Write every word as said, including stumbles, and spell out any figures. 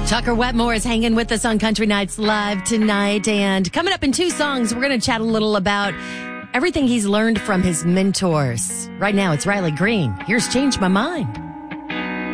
Tucker Wetmore is hanging with us on Country Nights Live tonight. And coming up in two songs, we're going to chat a little about everything he's learned from his mentors. Right now, it's Riley Green. Here's Change My Mind.